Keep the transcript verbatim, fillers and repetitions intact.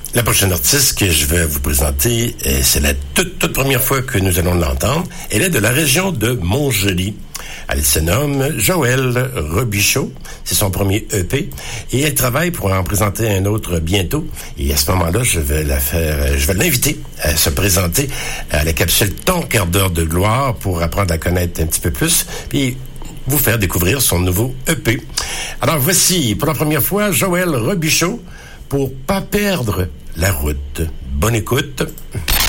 La prochaine artiste que je vais vous présenter, c'est la toute, toute première fois que nous allons l'entendre. Elle est de la région de Montjoly. Elle se nomme Joëlle Robichaud. C'est son premier E P. Et elle travaille pour en présenter un autre bientôt. Et à ce moment-là, je vais la faire, je vais l'inviter à se présenter à la capsule Ton quart d'heure de gloire pour apprendre à connaître un petit peu plus. Puis vous faire découvrir son nouveau E P. Alors voici, pour la première fois, Joëlle Robichaud pour Pas perdre la route. Bonne écoute.